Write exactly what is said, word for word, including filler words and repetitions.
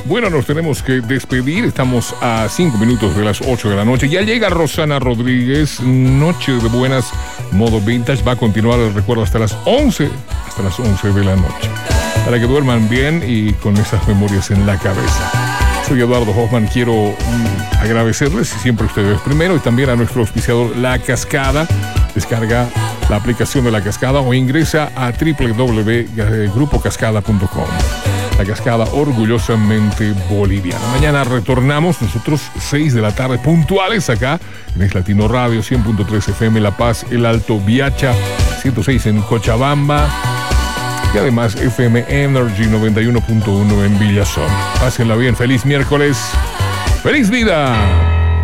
Bueno, nos tenemos que despedir. Estamos a cinco minutos de las ocho de la noche. Ya llega Rosana Rodríguez. Noche de buenas, modo vintage. Va a continuar el recuerdo hasta las once. Hasta las once de la noche. Para que duerman bien y con esas memorias en la cabeza. Soy Eduardo Hoffman. Quiero mm, agradecerles, siempre ustedes primero, y también a nuestro auspiciador La Cascada. Descarga la aplicación de La Cascada o ingresa a doble u doble u doble u punto grupo cascada punto com. La Cascada, orgullosamente boliviana. Mañana retornamos nosotros seis de la tarde puntuales acá en Es Latino Radio, cien punto tres F M La Paz, El Alto Viacha, ciento seis en Cochabamba y además F M Energy noventa y uno punto uno en Villazón. Pásenla bien, feliz miércoles, feliz vida.